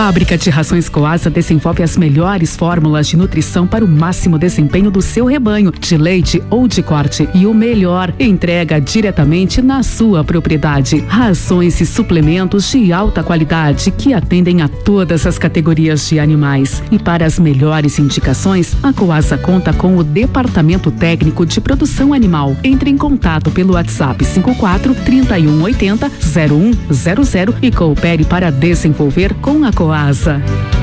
Fábrica de Rações Coasa desenvolve as melhores fórmulas de nutrição para o máximo desempenho do seu rebanho, de leite ou de corte. E o melhor, entrega diretamente na sua propriedade. Rações e suplementos de alta qualidade que atendem a todas as categorias de animais. E para as melhores indicações, a Coasa conta com o Departamento Técnico de Produção Animal. Entre em contato pelo WhatsApp 54 3180 0100 e coopere para desenvolver com a Coasa.